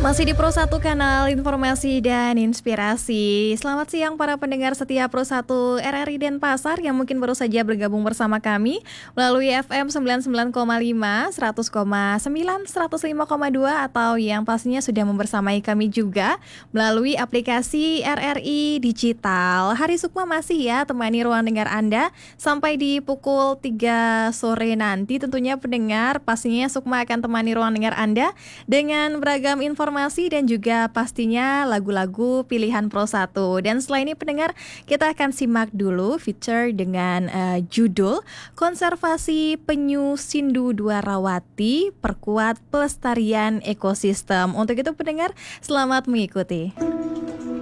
Masih di Pro 1 Kanal Informasi dan Inspirasi. Selamat siang para pendengar setia Pro 1 RRI Denpasar yang mungkin baru saja bergabung bersama kami melalui FM 99,5, 100,9, 105,2 atau yang pastinya sudah membersamai kami juga melalui aplikasi RRI Digital. Hari Sukma masih ya temani ruang dengar Anda sampai di pukul 3 sore nanti. Tentunya pendengar pastinya Sukma akan temani ruang dengar Anda dengan beragam informasi dan juga pastinya lagu-lagu pilihan Pro 1. Dan setelah ini pendengar, kita akan simak dulu feature dengan judul Konservasi Penyu Sindu Dwarawati Perkuat Pelestarian Ekosistem. Untuk itu pendengar, selamat mengikuti.